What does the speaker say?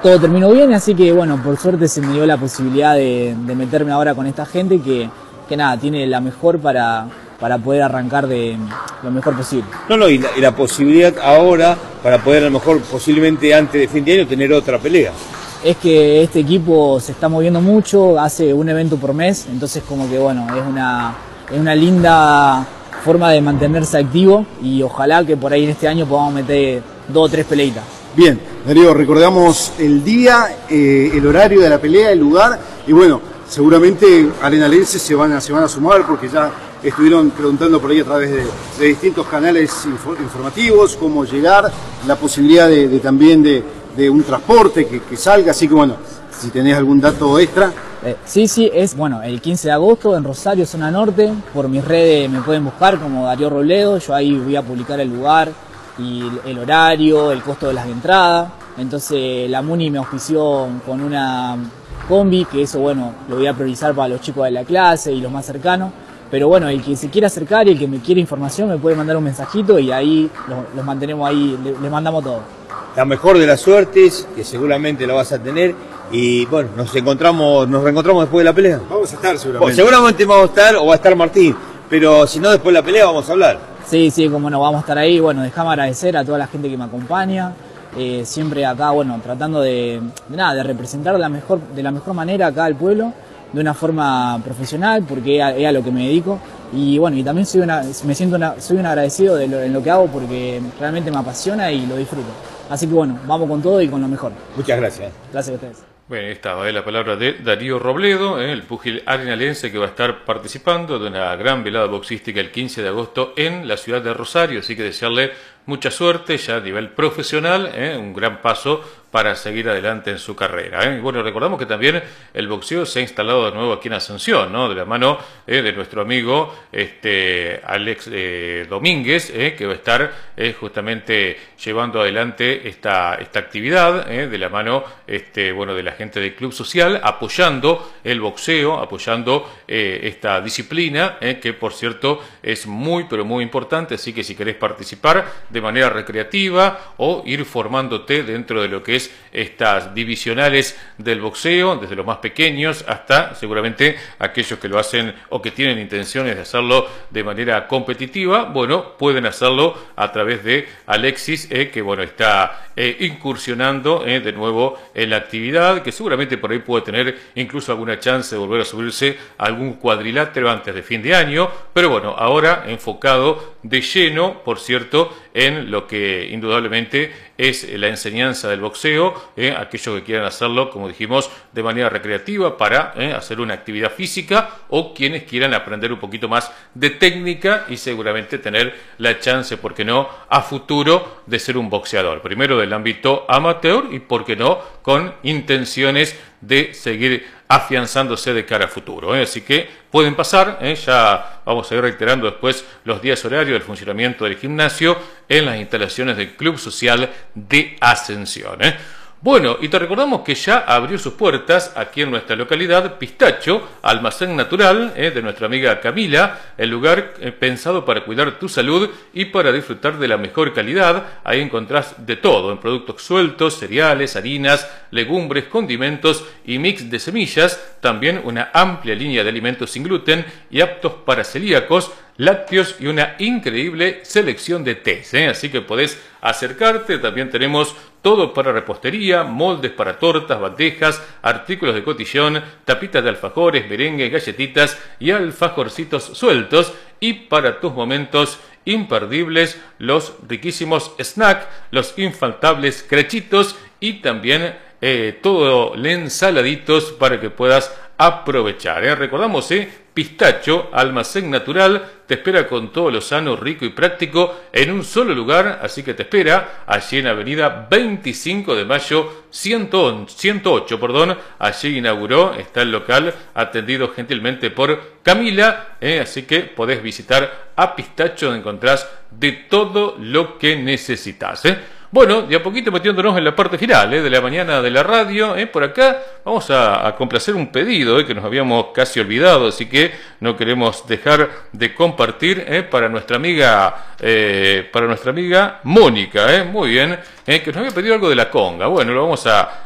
todo terminó bien, así que bueno, por suerte se me dio la posibilidad de meterme ahora con esta gente que nada, tiene la mejor para poder arrancar de lo mejor posible. No, y la posibilidad ahora para poder a lo mejor posiblemente antes de fin de año tener otra pelea. Es que este equipo se está moviendo mucho, hace un evento por mes, entonces como que bueno, es una linda forma de mantenerse activo y ojalá que por ahí en este año podamos meter 2 o 3 peleitas. Bien, Darío, recordamos el día, el horario de la pelea, el lugar, y bueno, seguramente arenalenses se van a sumar porque ya estuvieron preguntando por ahí a través de distintos canales informativos cómo llegar, la posibilidad también de un transporte que salga, así que bueno, si tenés algún dato extra. Sí, es bueno, el 15 de agosto en Rosario, zona norte, por mis redes me pueden buscar como Darío Robledo, yo ahí voy a publicar el lugar y el horario, el costo de las entradas, entonces la MUNI me auspició con una combi, que eso bueno, lo voy a priorizar para los chicos de la clase y los más cercanos, pero bueno, el que se quiera acercar y el que me quiera información me puede mandar un mensajito y ahí los mantenemos ahí, les mandamos todo. La mejor de las suertes, que seguramente la vas a tener, y bueno, nos reencontramos después de la pelea. Vamos a estar seguramente. Bueno, seguramente vamos a estar, o va a estar Martín, pero si no después de la pelea vamos a hablar. Sí, como no, vamos a estar ahí, bueno, déjame agradecer a toda la gente que me acompaña, siempre acá, bueno, tratando de representar de la mejor manera acá al pueblo, de una forma profesional, porque es a lo que me dedico, y bueno, y también soy un agradecido en lo que hago porque realmente me apasiona y lo disfruto. Así que bueno, vamos con todo y con lo mejor. Muchas gracias. Gracias a ustedes. Bueno, estaba la palabra de Darío Robledo, el púgil arenalense que va a estar participando de una gran velada boxística el 15 de agosto en la ciudad de Rosario, así que desearle mucha suerte ya a nivel profesional, un gran paso para seguir adelante en su carrera. Y bueno, recordamos que también el boxeo se ha instalado de nuevo aquí en Asunción, ¿no? De la mano de nuestro amigo Alex Domínguez, que va a estar justamente llevando adelante esta actividad, de la mano de la gente del Club Social, apoyando el boxeo, apoyando esta disciplina, que por cierto es muy pero muy importante, así que si querés participar de manera recreativa o ir formándote dentro de lo que es estas divisionales del boxeo, desde los más pequeños hasta seguramente aquellos que lo hacen o que tienen intenciones de hacerlo de manera competitiva, bueno, pueden hacerlo a través de Alexis, que bueno, está incursionando de nuevo en la actividad, que seguramente por ahí puede tener incluso alguna chance de volver a subirse a algún cuadrilátero antes de fin de año, pero bueno, ahora enfocado de lleno, por cierto, en lo que indudablemente es la enseñanza del boxeo, aquellos que quieran hacerlo, como dijimos, de manera recreativa para hacer una actividad física o quienes quieran aprender un poquito más de técnica y seguramente tener la chance, ¿por qué no?, a futuro de ser un boxeador. Primero del ámbito amateur y, ¿por qué no?, con intenciones de seguir afianzándose de cara a futuro. Así que pueden pasar, ya vamos a ir reiterando después los días horarios del funcionamiento del gimnasio en las instalaciones del Club Social de Ascensión. Bueno, y te recordamos que ya abrió sus puertas aquí en nuestra localidad Pistacho, almacén natural de nuestra amiga Camila, el lugar pensado para cuidar tu salud y para disfrutar de la mejor calidad. Ahí encontrás de todo, en productos sueltos, cereales, harinas, legumbres, condimentos y mix de semillas, también una amplia línea de alimentos sin gluten y aptos para celíacos, lácteos y una increíble selección de tés, así que podés acercarte. También tenemos todo para repostería, moldes para tortas, bandejas, artículos de cotillón, tapitas de alfajores, merengues, galletitas y alfajorcitos sueltos, y para tus momentos imperdibles los riquísimos snacks, los infaltables crechitos y también todo ensaladitos para que puedas aprovechar. Recordamos, Pistacho, almacén natural, te espera con todo lo sano, rico y práctico en un solo lugar, así que te espera allí en Avenida 25 de Mayo 108, allí inauguró, está el local atendido gentilmente por Camila, así que podés visitar a Pistacho donde encontrás de todo lo que necesitas. Bueno, de a poquito metiéndonos en la parte final de la mañana de la radio, por acá vamos a complacer un pedido que nos habíamos casi olvidado, así que no queremos dejar de compartir para nuestra amiga Mónica, muy bien, que nos había pedido algo de la conga. Bueno, lo vamos a